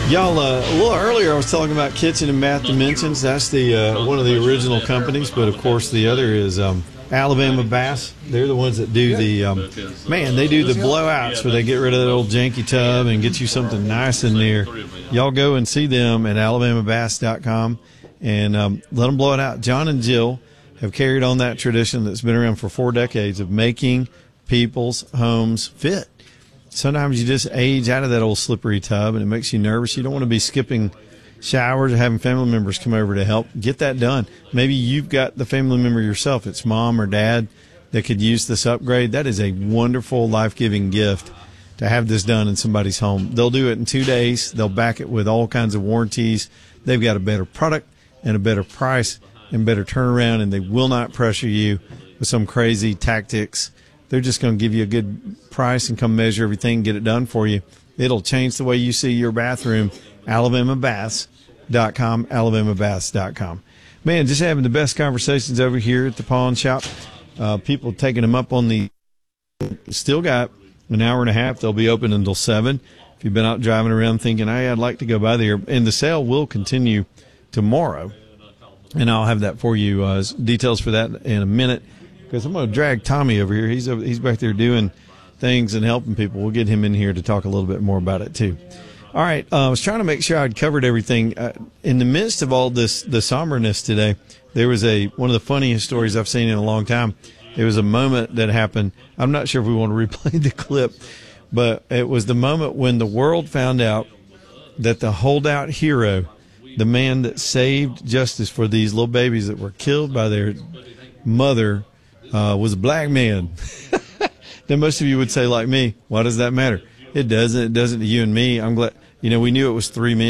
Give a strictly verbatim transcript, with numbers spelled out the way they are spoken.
Y'all, uh, a little earlier I was talking about Kitchen and Bath Dimensions. That's the uh, one of the original companies, but of course the other is um, Alabama Bass. They're the ones that do the, um, man, they do the blowouts where they get rid of that old janky tub and get you something nice in there. Y'all go and see them at alabama bass dot com and um, let them blow it out. John and Jill have carried on that tradition that's been around for four decades of making people's homes fit. Sometimes you just age out of that old slippery tub and it makes you nervous. You don't want to be skipping showers or having family members come over to help. Get that done. Maybe you've got the family member yourself. It's mom or dad that could use this upgrade. That is a wonderful, life-giving gift to have this done in somebody's home. They'll do it in two days. They'll back it with all kinds of warranties. They've got a better product and a better price and better turnaround, and they will not pressure you with some crazy tactics. They're just going to give you a good price and come measure everything, get it done for you. It'll change the way you see your bathroom. alabama bass dot com, alabama bass dot com. Man, just having the best conversations over here at the pawn shop. Uh, people taking them up on the – still got an hour and a half. They'll be open until seven. If you've been out driving around thinking, hey, I'd like to go by there. And the sale will continue tomorrow. And I'll have that for you, uh, details for that in a minute. Because I'm going to drag Tommy over here. He's over, he's back there doing things and helping people. We'll get him in here to talk a little bit more about it, too. All right. Uh, I was trying to make sure I'd covered everything. Uh, in the midst of all this, the somberness today, there was a one of the funniest stories I've seen in a long time. There was a moment that happened. I'm not sure if we want to replay the clip, but it was the moment when the world found out that the holdout hero, the man that saved justice for these little babies that were killed by their mother, Uh, was a black man. Then most of you would say, like me, why does that matter? It doesn't. It doesn't to you and me. I'm glad. You know, we knew it was three men.